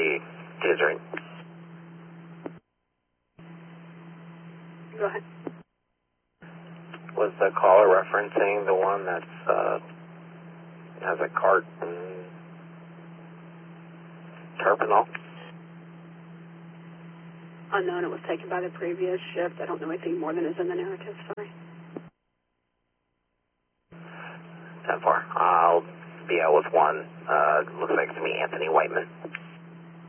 the Desert. Go ahead. Was the caller referencing the one that's has a cart and terminal? Unknown. It was taken by the previous shift. I don't know anything more than is in the narrative. Sorry. 10-4. I'll be out with one. Looks like it's me, Anthony Whiteman.